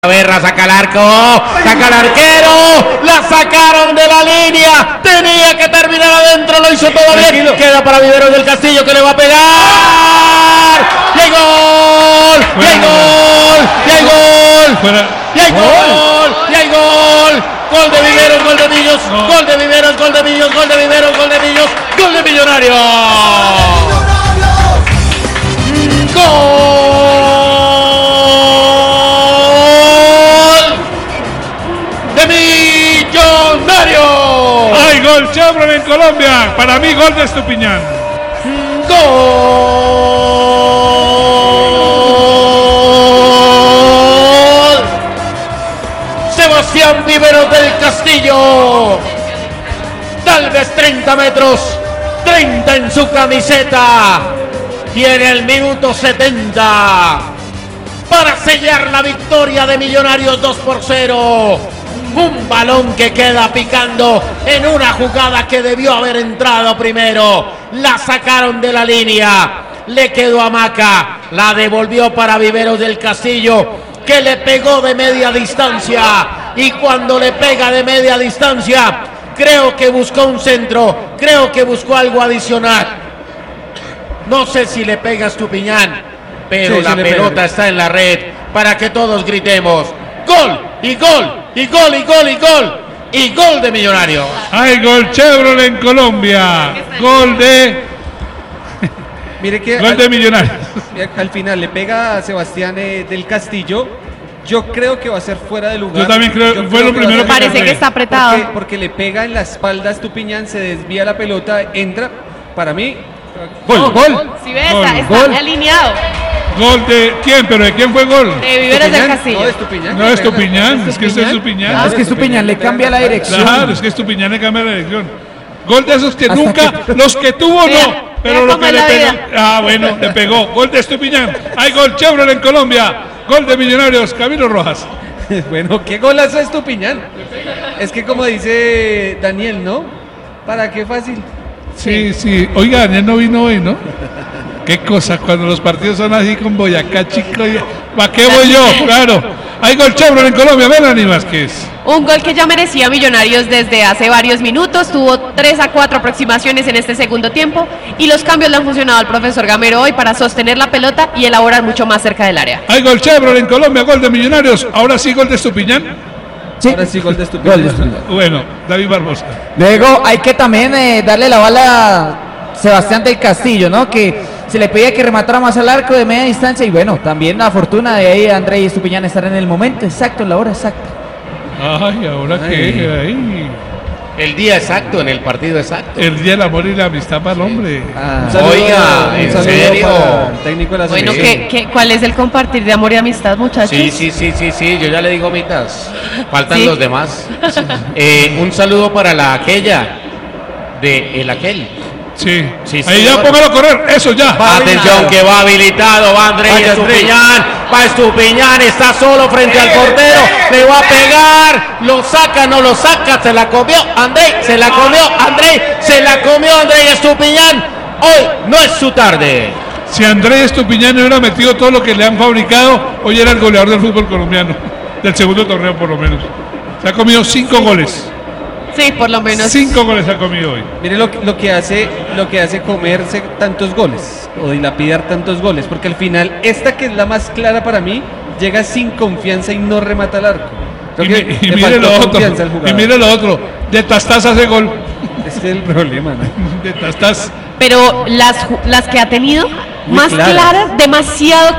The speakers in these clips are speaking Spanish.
Berra saca el arco, saca el arquero, la sacaron de la línea, tenía que terminar adentro, lo hizo todo bien, queda para Viveros del Castillo que le va a pegar, y hay gol, y hay gol, y hay gol, y hay gol, y hay gol, gol de Viveros, gol de Millos, gol de Viveros, gol de Millos, gol de Viveros, gol de Millos, gol de Millonarios, gol. ¡Millonario! ¡Hay gol Chevron en Colombia! Para mí, gol de Estupiñán. ¡Gol! Sebastián Viveros del Castillo. Tal vez 30 metros. 30 en su camiseta. Y en el minuto 70. Para sellar la victoria de Millonarios 2-0. Un balón que queda picando en una jugada que debió haber entrado primero. La sacaron de la línea. Le quedó a Maca. La devolvió para Viveros del Castillo, que le pegó de media distancia. Y cuando le pega de media distancia, creo que buscó un centro. Creo que buscó algo adicional. No sé si le pega a Estupiñán, pero sí, la pelota está en la red para que todos gritemos. ¡Gol! ¡Y gol! ¡Y gol! ¡Y gol! ¡Y gol! ¡Y gol de Millonarios! ¡Hay gol Chevron en Colombia! ¡Gol de... Mire que gol de Millonarios! Al final le pega a Sebastián del Castillo. Yo creo que va a ser fuera de lugar. Yo también creo que fue lo primero que parece que está apretado. Porque le pega en la espalda a Estupiñán, se desvía la pelota, entra. Para mí, gol. Gol. Si ves, está alineado. ¿Gol de quién? ¿Pero de quién fue gol? De Viveros del Castillo. No, de Estupiñán. No, Estupiñán. Es que es Estupiñán. No, es que Estupiñán le cambia la dirección. Claro, es que Estupiñán le cambia la dirección. Gol de esos que nunca, los que tuvo no, pero lo que le pegó. Ah, bueno, le pegó. Gol de Estupiñán. Hay gol Chevron en Colombia. Gol de Millonarios, Camilo Rojas. Bueno, qué golazo de Estupiñán. Es que como dice Daniel, ¿no? ¿Para qué fácil? Sí. Oiga, Daniel no vino hoy, ¿no? Qué cosa, cuando los partidos son así con Boyacá, chico. ¿Para qué voy yo? Claro. Hay gol Chevron en Colombia, Melanie Vázquez. Un gol que ya merecía Millonarios desde hace varios minutos. Tuvo 3 a 4 aproximaciones en este segundo tiempo. Y los cambios le han funcionado al profesor Gamero hoy para sostener la pelota y elaborar mucho más cerca del área. Hay gol Chevron en Colombia, gol de Millonarios. Ahora sí, gol de Estupiñán. Sí. Ahora sí, gol de Estupiñán. Bueno, David Barbosa. Luego hay que también darle la bala a Sebastián del Castillo, ¿no? Que se le pedía que rematara más al arco de media distancia. Y bueno, también la fortuna de ahí André Estupiñán estar en el momento exacto, en la hora exacta. Ay, ¿ahora qué? Ay. El día exacto, en el partido exacto. El día del amor y la amistad para el hombre. Oiga, ¿en serio? Técnico de la Bueno, selección. ¿cuál es el compartir de amor y amistad, muchachos? Sí, yo ya le digo mitas. Faltan ¿Sí? los demás. Un saludo para la aquella de el aquel. Sí. Sí, ahí ya señor. póngalo a correr, eso ya. Atención que va habilitado, va André Estupiñán, va Estupiñán, está solo frente al portero, le va a pegar, lo saca, no lo saca, se la comió André, se la comió André Estupiñán, hoy no es su tarde. Si Andrés Estupiñán no hubiera metido todo lo que le han fabricado, hoy era el goleador del fútbol colombiano, del segundo torneo por lo menos. Se ha comido 5 goles. Sí, por lo menos. 5 goles ha comido hoy. Mire lo que hace comerse tantos goles o dilapidar tantos goles, porque al final esta que es la más clara para mí llega sin confianza y no remata al arco. Y mire lo otro, de Tastas hace gol. Ese es el problema, ¿no? De Tastas. Pero las que ha tenido Muy más claras, demasiado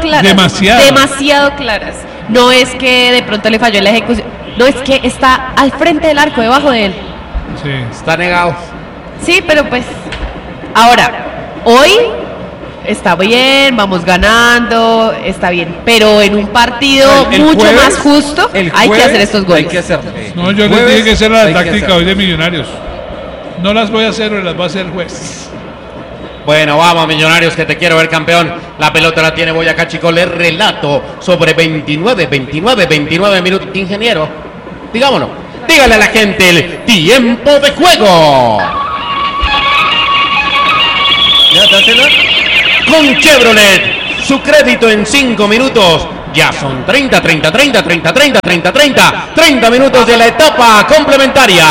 claras. No es que de pronto le falló en la ejecución, no, es que está al frente del arco, debajo de él. Sí. Está negado. Sí, pero pues ahora, hoy está bien, vamos ganando, está bien, pero en un partido El mucho jueves, más justo hay que hacer estos goles. Hay que hacerlo. No, yo les dije que esa era la táctica hoy de Millonarios. No las voy a hacer, o las va a hacer el juez. Bueno, vamos Millonarios, que te quiero ver campeón. La pelota la tiene Boyacá, chicos. Le relato sobre 29 minutos. Ingeniero, digámonos, dígale a la gente el tiempo de juego. Ya, dásela. Con Chevrolet, su crédito en 5 minutos Ya son 30 minutos de la etapa complementaria.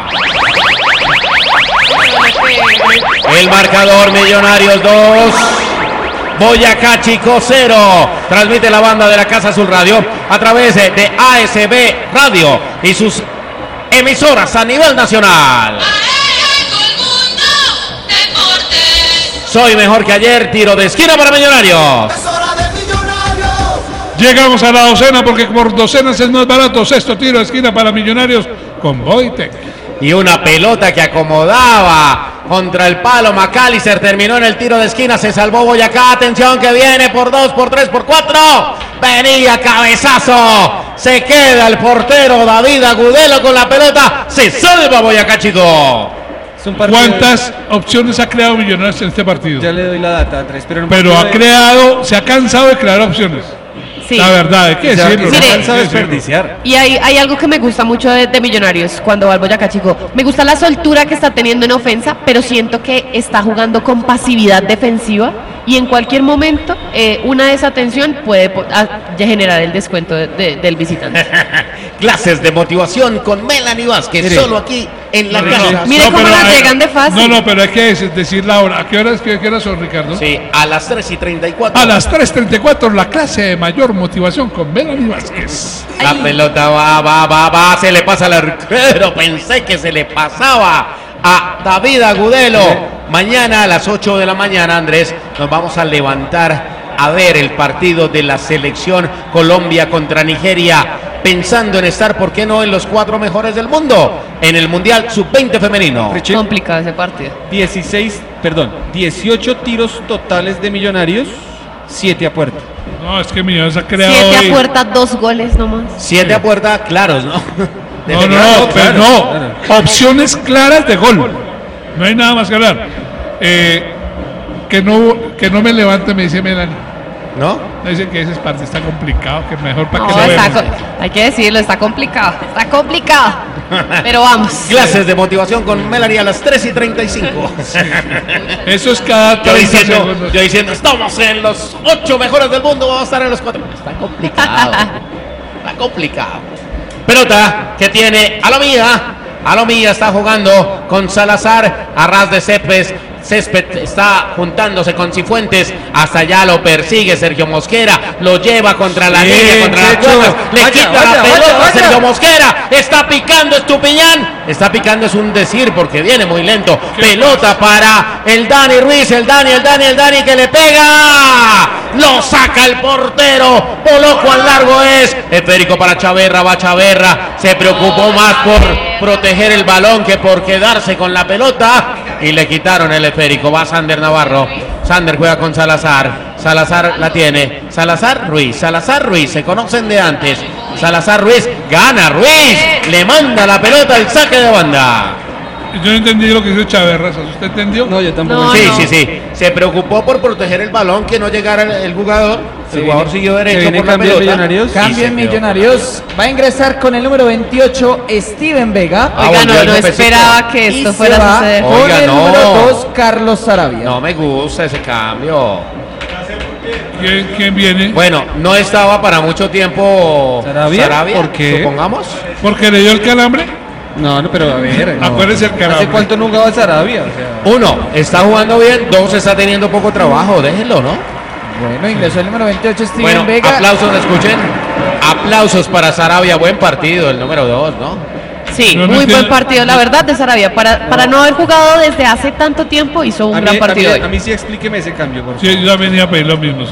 El marcador, Millonarios 2, Boyacá Chico 0. Transmite la banda de la Casa Azul Radio a través de ASB Radio y sus emisoras a nivel nacional. Soy mejor que ayer, tiro de esquina para Millonarios. Llegamos a la docena porque por docenas es más barato. Sexto tiro de esquina para Millonarios con Boitec. Y una pelota que acomodaba contra el palo. McAllister terminó en el tiro de esquina. Se salvó Boyacá. Atención que viene por 2, por 3, por 4. Venía cabezazo. Se queda el portero David Agudelo con la pelota. Se salva Boyacá Chico. ¿Cuántas opciones ha creado Millonarios en este partido? Ya le doy la data, Andrés. Pero ha creado, se ha cansado de crear opciones. Sí. La verdad, hay que decirlo. Mire, Se ha cansado de desperdiciar. Y hay algo que me gusta mucho de Millonarios cuando va al Boyacá Chico. Me gusta la soltura que está teniendo en ofensa, pero siento que está jugando con pasividad defensiva y en cualquier momento una desatención puede generar el descuento del visitante. Clases de motivación con Melanie Vázquez, Mire. solo aquí en la casa. Mire cómo pero las hay- llegan de fácil. No, pero hay que decir la hora. ¿A qué horas son, Ricardo? Sí, a las 3:34. A las 3:34, la clase de mayor motivación con Melanie Vázquez. La pelota va, se le pasa al arquero. Pensé que se le pasaba a David Agudelo. Mañana a las 8 de la mañana, Andrés, nos vamos a levantar a ver el partido de la selección Colombia contra Nigeria, pensando en estar, ¿por qué no?, en los 4 mejores del mundo, en el Mundial Sub-20 femenino. Richie, Complicado ese partido. 18 tiros totales de Millonarios, 7 a puerta. No, es que Millonarios ha creado 7 hoy. a puerta, 2 goles nomás. 7 a puerta, claros, ¿no? No. Opciones claras de gol. No hay nada más que hablar. Que no me levante, me dice Melanie. ¿No? Me dice que ese partido está complicado, que mejor para que No, lo está veamos. hay que decirlo, está complicado. Está complicado. Pero vamos. Clases de motivación con Melanie a las 3:35. Eso es cada 30 segundos. Yo diciendo, estamos en los 8 mejores del mundo, vamos a estar en los 4. Está complicado. Está complicado. Pelota que tiene a lo mía está jugando con Salazar a ras de Césped está juntándose con Cifuentes, hasta allá lo persigue Sergio Mosquera, lo lleva contra la línea, contra las cuerdas, le quita la pelota a Sergio Mosquera, está picando Estupiñán, está picando es un decir porque viene muy lento, pelota para el Dani Ruiz, el Dani que le pega, lo saca el portero, Poloco al largo es, esférico para Chaverra, va Chaverra, se preocupó más por proteger el balón que por quedarse con la pelota y le quitaron el esférico, va Sander Navarro, Sander juega con Salazar, Salazar la tiene, Salazar Ruiz, se conocen de antes, Salazar Ruiz, gana Ruiz, le manda la pelota al saque de banda. Yo no entendí lo que hizo Chaverra, ¿usted entendió? No, yo tampoco. No, Sí, se preocupó por proteger el balón, que no llegara el jugador, el jugador siguió Que derecho viene por la cambio de pelota. Millonarios. Cambio en Millonarios. Va a ingresar con el número 28, Steven Vega. Ah, Oiga, volvió el no jefecito. esperaba que Y esto se fuera a va suceder. con Oiga, el no. número 2, Carlos Sarabia. No me gusta ese cambio. ¿Quién viene? Bueno, no estaba para mucho tiempo ¿Sarabia? ¿Por qué? Supongamos. ¿Porque le dio el calambre? No, pero a ver. no. Acuérdese el calambre. ¿Hace cuánto no jugaba Sarabia? O sea, 1, está jugando bien. 2, está teniendo poco trabajo. Déjenlo, ¿no? Bueno, ingresó el número 28, Steven Bueno, Vega. aplausos, escuchen. Aplausos para Sarabia. Buen partido, el número 2, ¿no? Sí, No, no muy buen entiendo. partido, la verdad, de Sarabia. Para no haber jugado desde hace tanto tiempo, hizo un gran partido hoy. a mí sí explíqueme ese cambio, por favor. Sí, yo venía a pedir lo mismo.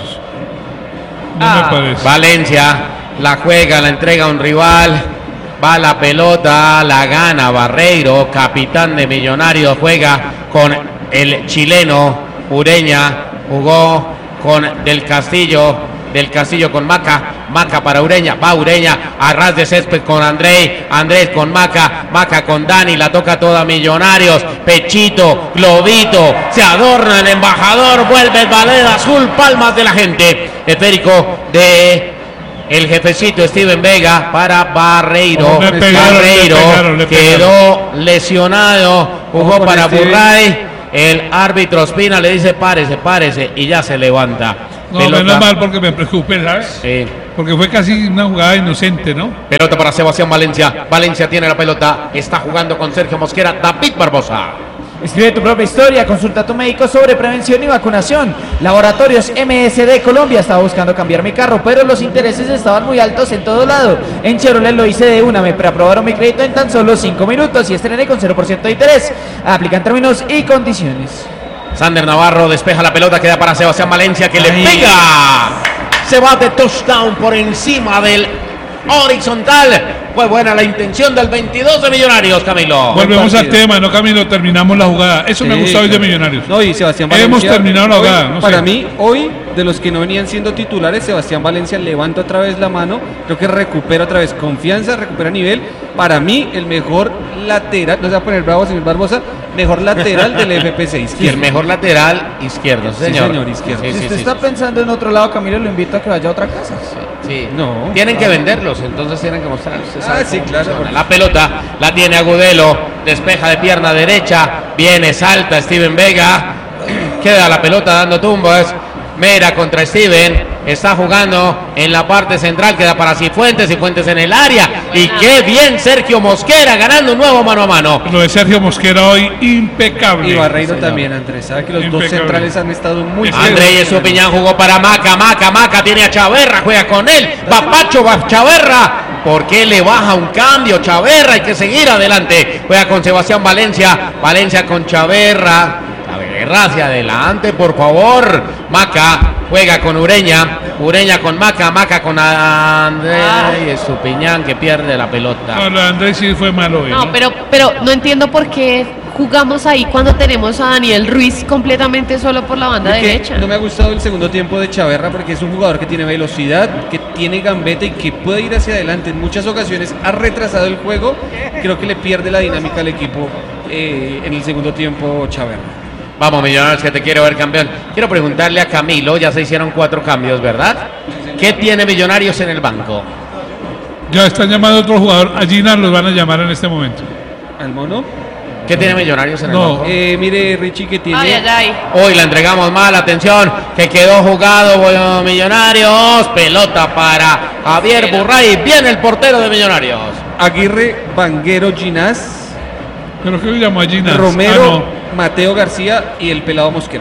No me parece. Valencia la juega, la entrega a un rival. Va la pelota, la gana Barreiro, capitán de Millonarios, juega con el chileno Ureña, jugó con Del Castillo con Maca para Ureña, va Ureña a ras de césped con Andrés con Maca con Dani, la toca toda Millonarios, pechito, globito, se adorna el embajador, vuelve el ballet azul, palmas de la gente, esférico de el jefecito Steven Vega para Barreiro. Le pegaron. Quedó lesionado, jugó Ojo con para Steven. Burray. El árbitro Ospina le dice párese y ya se levanta. No, Pelota. menos mal porque me preocupé, ¿sabes? Sí. Porque fue casi una jugada inocente, ¿no? Pelota para Sebastián Valencia. Valencia tiene la pelota. Está jugando con Sergio Mosquera. David Barbosa. Escribe tu propia historia, consulta a tu médico sobre prevención y vacunación. Laboratorios MSD Colombia. Estaba buscando cambiar mi carro, pero los intereses estaban muy altos en todo lado. En Chevrolet lo hice de una, me preaprobaron mi crédito en tan solo 5 minutos y estrené con 0% de interés. Aplican términos y condiciones. Sander Navarro despeja la pelota, queda para Sebastián Valencia que le pega. Se va de touchdown por encima del horizontal. Fue buena la intención del 22 de Millonarios, Camilo. Volvemos al tema, ¿no, Camilo? Terminamos la jugada. Eso me Sí, gusta hoy de claro. Millonarios. No, y Sebastián Valencia. Hemos terminado la hoy, jugada, no sé. Para mí, hoy, de los que no venían siendo titulares, Sebastián Valencia levanta otra vez la mano. Creo que recupera otra vez confianza, recupera nivel. Para mí, el mejor lateral, no se va a poner bravo, señor Barbosa, mejor lateral del FP6. Y el mejor lateral izquierdo, Sí, señor. señor, izquierdo. Sí, Si sí, usted sí, está sí. pensando en otro lado, Camilo, lo invito a que vaya a otra casa. Sí. No. Tienen que venderlos, entonces tienen que mostrar. Usted sabe Sí, cómo claro. funciona. La pelota la tiene Agudelo, despeja de pierna derecha, viene, salta Steven Vega, queda la pelota dando tumbos. Mera contra Steven, está jugando en la parte central, queda para Cifuentes en el área. Y qué bien Sergio Mosquera ganando un nuevo mano a mano. Lo de Sergio Mosquera hoy, impecable. Y Barreiro señor. también, Andrés. Sabe que los dos Impecable. centrales han estado muy Andrés Estupiñán jugó para Maca tiene a Chaverra, juega con él, va Pacho, va Chaverra. ¿Por qué le baja un cambio Chaverra? Hay que seguir adelante. Juega con Sebastián Valencia con Chaverra. Chaverra hacia adelante, por favor. Maca juega con Ureña con Maca con Andrés Estupiñán que pierde la pelota. No, lo de Andrés sí fue malo hoy, No, ¿no? pero no entiendo por qué jugamos ahí cuando tenemos a Daniel Ruiz completamente solo por la banda Porque derecha. no me ha gustado el segundo tiempo de Chaverra porque es un jugador que tiene velocidad, que tiene gambeta y que puede ir hacia adelante. En muchas ocasiones ha retrasado el juego. Creo que le pierde la dinámica al equipo en el segundo tiempo Chaverra. Vamos, Millonarios, que te quiero ver campeón. Quiero preguntarle a Camilo, ya se hicieron 4 cambios, ¿verdad? ¿Qué tiene Millonarios en el banco? Ya están llamando a otro jugador. A Gina los van a llamar en este momento. Al mono. ¿Qué tiene Millonarios en el No. banco? Mire, Richie, que tiene. Ay. Hoy la entregamos mal, atención, que quedó jugado bueno, Millonarios. Pelota para Javier Burray. Viene el portero de Millonarios. Aguirre, Vanguero, Ginás, Pero que lo llamó a Gina. Romero, Mateo García y el pelado Mosquera.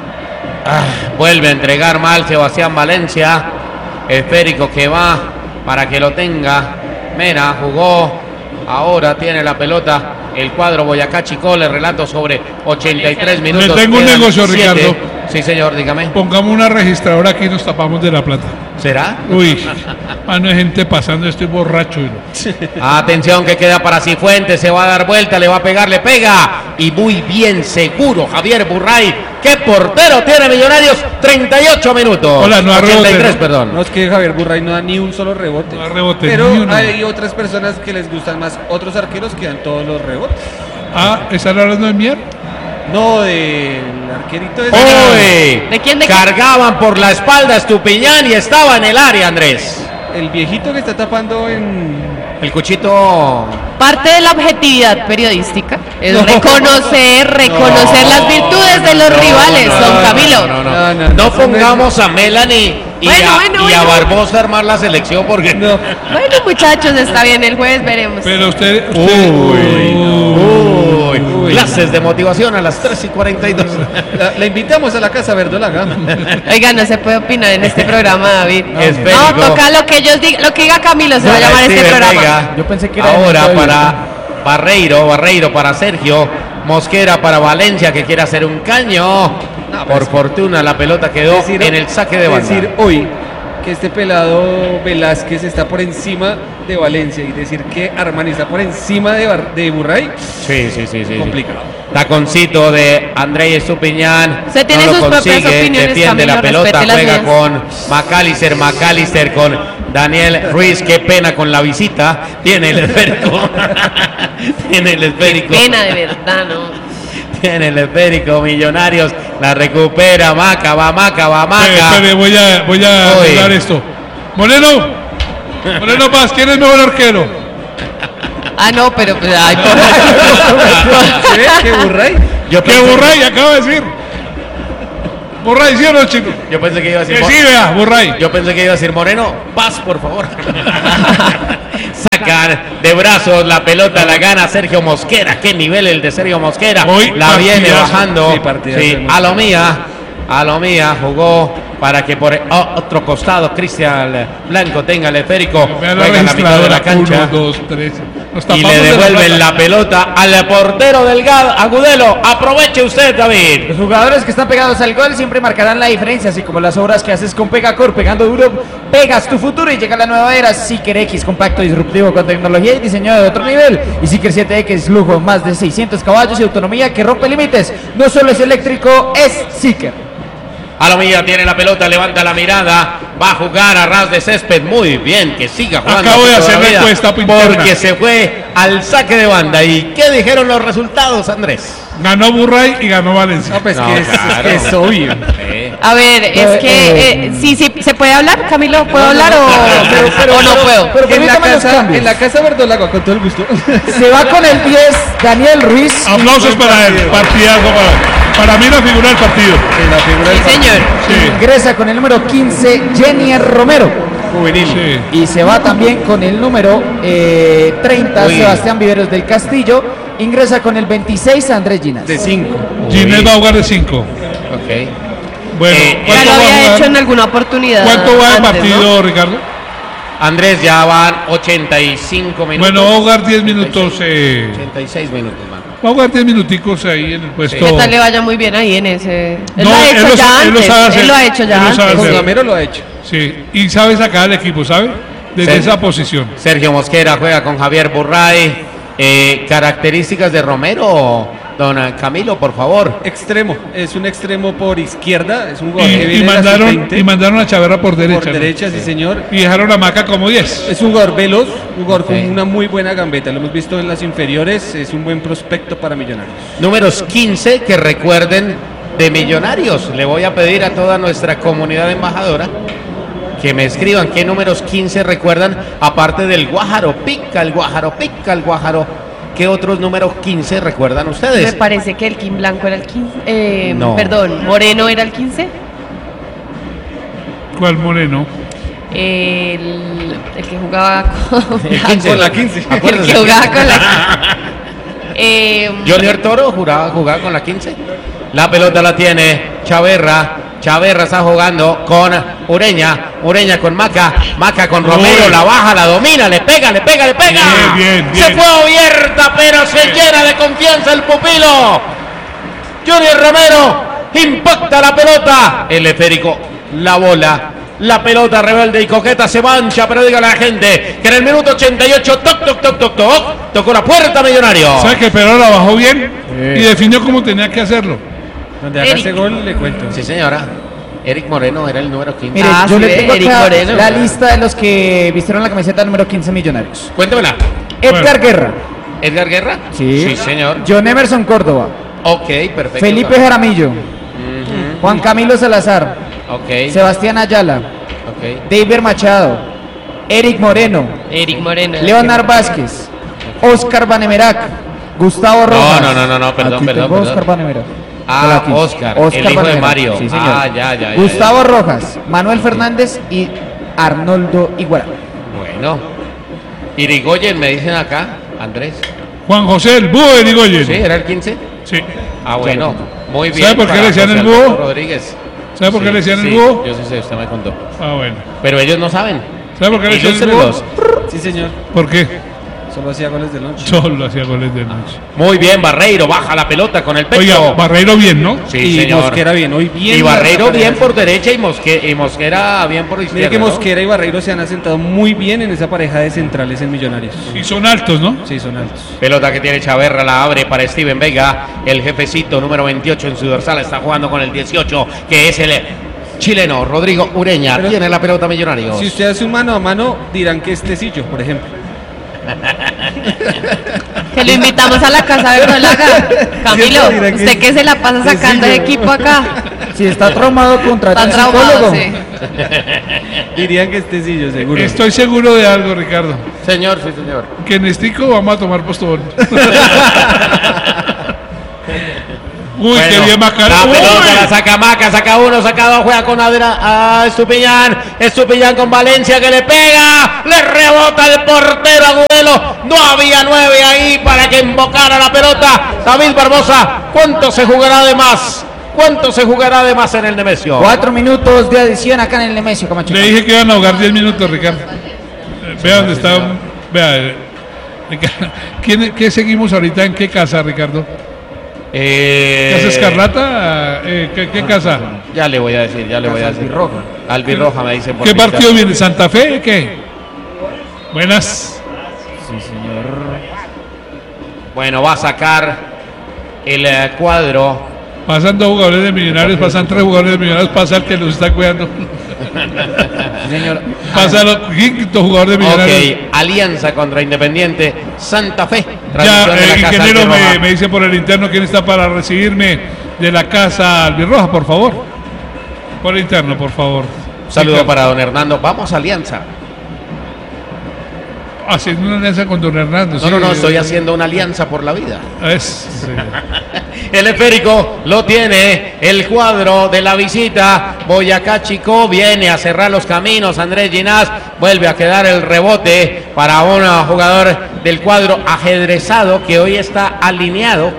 Vuelve a entregar mal Sebastián Valencia. Esférico que va para que lo tenga. Mera jugó. Ahora tiene la pelota. El cuadro Boyacá Chicó, le relato sobre 83 minutos. Le tengo un Quedan negocio, 7. Ricardo. Sí, señor, dígame. Pongamos una registradora aquí y nos tapamos de la plata. ¿Será? Uy, mano de gente pasando, estoy borracho. Atención que queda para Cifuentes, se va a dar vuelta, le va a pegar, le pega. Y muy bien seguro Javier Burray. ¿Qué portero tiene Millonarios? 38 minutos. Hola, no ha 83, rebote, ¿no? perdón. No es que Javier Burray no da ni un solo rebote. No da rebote, Pero ni uno. hay otras personas que les gustan más otros arqueros que dan todos los rebotes. Ah, ¿esa era hablando de Mier? No, del arquerito de. Hoy ¿De quién? cargaban por la espalda a Estupiñán y estaba en el área, Andrés. El viejito que está tapando en. El cuchito. Parte de la objetividad periodística es No. reconocer las virtudes de los rivales, don Camilo. No pongamos a Melanie y, Bueno, y a bueno. Barbosa a armar la selección porque. No. Bueno, muchachos, está bien, el jueves veremos. Pero usted Uy, clases de motivación a las 3:42. La invitamos a la casa verdolaga. Oiga, no se puede opinar en este programa, David. Esférico. No, toca lo que ellos digan, lo que diga Camilo se va a llamar este Steven programa. Vega. Yo pensé que era Ahora de para Barreiro para Sergio. Mosquera para Valencia que quiere hacer un caño. Por fortuna la pelota quedó en el saque de banda. Decir hoy que este pelado Velázquez está por encima de Valencia y decir que Armani está por encima de Burray, Sí. complicado. Taconcito de Andrés Estupiñán. Usted tiene no lo sus propias consigue, opiniones, defiende la Camilo, pelota, respete las juega mías. con McAllister con Daniel Ruiz. Qué pena con la visita. Tiene el esférico. Tiene el esférico. Pena de verdad, ¿no? Tiene el esférico. Millonarios. La recupera. Maca, va Maca. espere, voy a Uy. hablar esto. Moreno Paz, ¿quién es el mejor arquero? Ah, no, pero pues, ay, ¿Sí? ¿Qué Burray? Yo Que pensé- Burray acaba de decir. Burray, ¿sí o no, chico? Yo pensé que iba a decir... Sí, vea, Burray. Yo pensé que iba a decir Moreno, paz, por favor. Sacan de brazos la pelota, la gana Sergio Mosquera. Qué nivel el de Sergio Mosquera. Hoy La viene partidazo. bajando. Sí, partidazo. Sí, a lo mía, jugó para que por otro costado Cristian Blanco tenga el esférico. Vea la Juega en la mitad de la registradora. cancha. 1, 2, 3. Nos Y tapamos le de devuelven la pelota al portero Delgado, Agudelo. Aproveche usted, David. Los jugadores que están pegados al gol siempre marcarán la diferencia, así como las obras que haces con Pegacor, pegando duro, pegas tu futuro y llega la nueva era. Seeker X, compacto, disruptivo, con tecnología y diseño de otro nivel. Y Seeker 7X, lujo, más de 600 caballos y autonomía que rompe límites. No solo es eléctrico, es Seeker. Alomía tiene la pelota, levanta la mirada, va a jugar a ras de césped. Muy bien, que siga jugando. Acabo de hacer la todavía, encuesta interna. porque se fue al saque de banda. ¿Y qué dijeron los resultados, Andrés? Ganó Burray y ganó Valencia. No, pues No, que es, claro. que es obvio. A ver, es que sí, ¿se puede hablar, Camilo? ¿Puedo hablar o no puedo? Pero En la permítame los casa, cambios. en la casa Verdolaga, con todo el gusto. Se va con el 10 Daniel Ruiz. Aplausos para él. Partidazo para mí la figura del partido. La figura del Sí, señor. Sí. Ingresa con el número 15 Jenier Romero. juvenil. Sí. Y se va también con el número 30 Uy. Sebastián Viveros del Castillo. Ingresa con el 26 Andrés Ginas. De 5. Ginés va a jugar de 5. Ok. Bueno, Ya ¿cuánto lo va a había jugar? hecho en alguna oportunidad. ¿Cuánto va el antes, partido, ¿no? Ricardo? Andrés, ya van 85 minutos. Bueno, va a jugar 10 minutos. 86 minutos, man. Va a jugar 10 minuticos ahí en el puesto. ¿Qué tal le vaya muy bien ahí en ese? Él No, lo ha él hecho lo ya sa- él lo antes. sabe hacer. Él lo ha hecho Él ya lo sabe antes. Con hacer. Gamero lo ha hecho. Sí, y sabe sacar al equipo, ¿sabe? Desde Sí. esa posición. Sergio Mosquera juega con Javier Burray. Características de Romero, don Camilo, por favor. Extremo. Es un extremo por izquierda. Es un jugador que Y viene de la mandaron, sub-20. y mandaron a Chaverra por derecha. Por ¿no? derecha, sí, señor. Y dejaron a Maca como 10. Es un jugador veloz, un jugador Sí. con una muy buena gambeta. Lo hemos visto en las inferiores. Es un buen prospecto para Millonarios. Números 15 que recuerden de Millonarios. Le voy a pedir a toda nuestra comunidad embajadora que me escriban qué números 15 recuerdan, aparte del Guájaro, pica el Guájaro, pica el Guájaro. ¿Qué otros números 15 recuerdan Me ustedes? parece que el Kim Blanco era el 15. No. Perdón, Moreno era el 15. ¿Cuál Moreno? El que jugaba con El 15. Con la 15. El que Acuérdense. jugaba con la. Junior Toro jugaba con la 15. La pelota la tiene Chaverra. Chaverra está jugando con Ureña. Ureña con Maca. Maca con Romero. Uy. La baja, la domina. Le pega, le pega, le pega. Bien, bien, Se bien. fue abierta, pero se llena de confianza el pupilo. Junior Romero impacta la pelota. El esférico, la bola. La pelota rebelde y coqueta se mancha, pero dígale a la gente que en el minuto 88, toc, toc, toc, toc, toc, tocó la puerta Millonario. ¿Sabe que Perón la bajó bien? Y definió como tenía que hacerlo. Donde haga Eric. ese gol, le cuento. Sí, señora. Eric Moreno era el número 15. Mire, Ah, yo sí, le tengo Eric acá Moreno. la lista de los que vistieron la camiseta número 15 Millonarios. Cuéntemela. Edgar Bueno. Guerra. ¿Edgar Guerra? Sí, señor. John Emerson Córdoba. Ok, perfecto. Felipe Jaramillo. Juan Camilo Salazar. Ok, Sebastián Ayala. ok. David Machado. Eric Moreno. Eric Moreno. Leonard Vázquez. Oscar Banemerac. Gustavo Rojas. no, perdón, Aquí perdón, tengo perdón. Oscar Banemerac. Ah, Aquí. Oscar, el hijo de Banemerac. Mario. Sí, señor. Ah, ya. Gustavo Rojas, Manuel Fernández y Arnoldo Iguarán. Bueno. Irigoyen, me dicen acá, Andrés. Juan José, el búho de Irigoyen. ¿Sí? ¿Era el 15? Sí. Ah, bueno. Muy bien. ¿Sabe por qué para le decían José el Alberto búho? Rodríguez. ¿Sabe por qué Sí, le decían el sí, búho? Yo sí sé, usted me contó. Ah, bueno. Pero ellos no saben. ¿Sabe por qué le decían el búho? Ilústrelos. Sí, señor. ¿Por qué? Solo hacía goles de noche. Solo hacía goles de noche. Muy bien, Barreiro, baja la pelota con el pecho. Oiga, Barreiro bien, ¿no? Sí, y señor. Mosquera bien. Hoy bien. Y Barreiro la bien pareja. por derecha y Mosquera bien por izquierda. Mire que ¿no? Mosquera y Barreiro se han asentado muy bien en esa pareja de centrales en Millonarios. Y son altos, ¿no? Sí, son altos. Pelota que tiene Chaverra, la abre para Steven Vega. El jefecito número 28 en su dorsal está jugando con el 18, que es el chileno Rodrigo Ureña. Pero- Tiene la pelota Millonarios. Si usted hace un mano a mano, dirán que es Tecillo, por ejemplo. Que lo invitamos a la casa de Verdolaga. Camilo, Siempre dirá que usted que se la pasa sacando de equipo acá. Si está traumado, contrata Tan un traumado, psicólogo. sí. Dirían que es Tecillo, seguro. Estoy seguro de algo, Ricardo. Señor, sí, señor. Que en Estico vamos a tomar postobón. Uy, qué bien Macará. La pelota Uy. la saca Maca, saca uno, saca dos, juega con a Estupiñán. Estupiñán con Valencia que le pega, le rebota el portero Agudelo. No había 9 ahí para que invocara la pelota. David Barbosa, ¿cuánto se jugará de más? ¿Cuánto se jugará de más en el Nemesio? 4 minutos de adición acá en el Nemesio, Camacho. Le dije que iban a jugar 10 minutos, Ricardo. Vea dónde está. Vea. ¿Qué seguimos ahorita? ¿En qué casa, Ricardo? ¿Casa Escarlata? ¿Qué casa? Ya le voy a decir, Albirroja. Albirroja me dice por ¿Qué Twitter. partido viene? ¿Santa Fe? ¿Qué? Buenas. Sí, señor. Bueno, va a sacar el cuadro. Pasan 2 jugadores de Millonarios, pasan 3 jugadores de Millonarios, pasa el que los está cuidando. Sí, señor. Pasa el quinto jugador de Millonarios. Ok, Alianza contra Independiente Santa Fe. Ya, Transmisión de la el Casa ingeniero Albirroja. me dice por el interno quién está para recibirme de la casa Albirroja, por favor. Por el interno, por favor. Saludo Sí, para don Hernando. Vamos, Alianza. haciendo una alianza con don Hernando. No, estoy haciendo una alianza por la vida. Sí. El esférico lo tiene el cuadro de la visita. Boyacá Chico viene a cerrar los caminos. Andrés Ginás vuelve a quedar el rebote para un jugador del cuadro ajedrezado que hoy está alineado.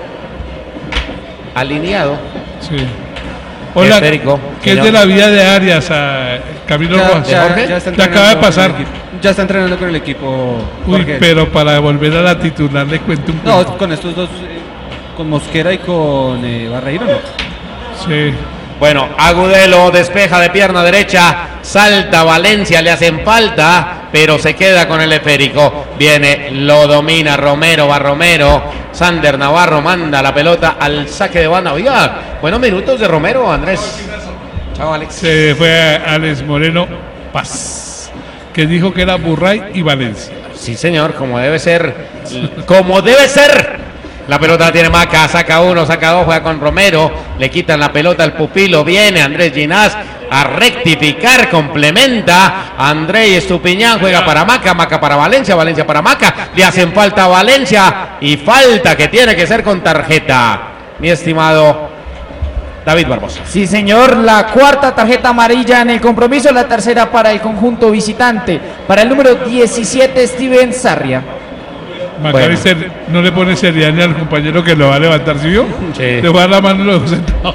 Sí. Hola, Esférico, que es señor. de la vida de Arias a Camilo Rojas. Te acaba de pasar. Ya está entrenando con el equipo. Uy, Jorge. pero para volver a la titular le cuento un poco. No, con estos dos, con Mosquera y con Barreiro, ¿no? Sí. Bueno, Agudelo despeja de pierna derecha, salta Valencia, le hacen falta, pero se queda con el esférico. Viene, lo domina Romero, va Romero. Sander Navarro manda la pelota al saque de banda. Oiga, buenos minutos de Romero, Andrés. Chao, Alex. Se fue a Alex Moreno Paz, que dijo que era Burray y Valencia. Sí, señor, como debe ser. Como debe ser. La pelota la tiene Maca, saca uno, saca dos, juega con Romero, le quitan la pelota al pupilo, viene Andrés Ginás a rectificar, complementa, Andrés Estupiñán juega para Maca, Maca para Valencia, Valencia para Maca, le hacen falta a Valencia y falta que tiene que ser con tarjeta, mi estimado David Barbosa. Sí, señor, la cuarta tarjeta amarilla en el compromiso, la tercera para el conjunto visitante, para el número 17, Steven Sarria. Macalister no le pone seriedad ni al compañero que lo va a levantar, ¿sí vio? Sí. Le va a dar la mano y lo dejo sentado.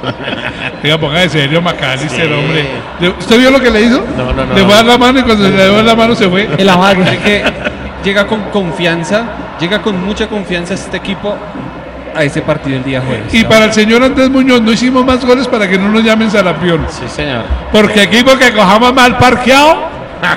Diga, ponga de serio, Macalister, Sí. hombre. ¿Usted vio lo que le hizo? No. Le va a dar la mano y cuando le dio la mano se fue. El amague. Es que llega con confianza, llega con mucha confianza este equipo a ese partido el día jueves. Y para el señor Andrés Muñoz, no hicimos más goles para que no nos llamen Sarapión. Sí, señor. Porque equipo que cojamos mal parqueado.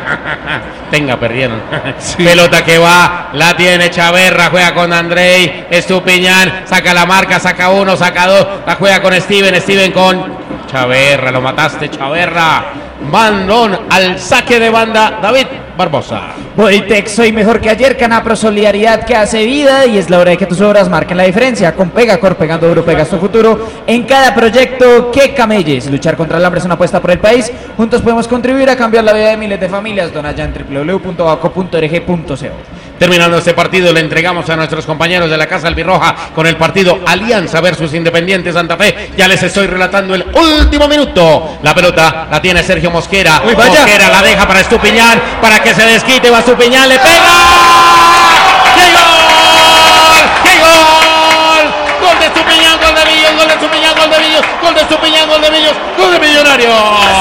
Tenga, perdieron. Sí. Pelota que va, la tiene Chaverra, juega con Andrei Estupiñán, saca la marca, saca uno, saca dos, la juega con Steven con Chaverra, lo mataste Chaverra. Mandón al saque de banda, David Barbosa. Bodytech, soy mejor que ayer, Canapro, solidaridad que hace vida y es la hora de que tus obras marquen la diferencia. Con Pegacor, pegando duro, pegas tu futuro en cada proyecto que camelles. Luchar contra el hambre es una apuesta por el país. Juntos podemos contribuir a cambiar la vida de miles de familias. Dona ya en www.baco.org.co. Terminando este partido, le entregamos a nuestros compañeros de la Casa Albirroja con el partido Alianza versus Independiente Santa Fe. Ya les estoy relatando el último minuto. La pelota la tiene Sergio Mosquera. Uy, vaya. Mosquera la deja para Estupiñán, para que se desquite. Va Estupiñán, le pega. ¡Qué gol! ¡Qué gol! Gol de Estupiñán, gol de Millos, gol de Estupiñán, gol de Millos, gol de Estupiñán, gol de Millos, gol de Millonarios.